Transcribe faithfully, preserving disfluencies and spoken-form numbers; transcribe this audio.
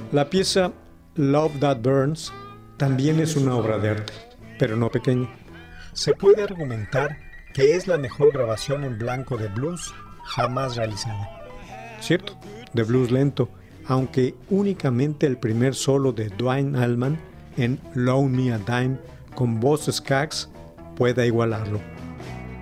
La pieza Love That Burns también es una obra de arte, pero no pequeña. Se puede argumentar que es la mejor grabación en blanco de blues jamás realizada. Cierto, de blues lento, aunque únicamente el primer solo de Duane Allman en Loan Me a Dime con voz Skaggs pueda igualarlo.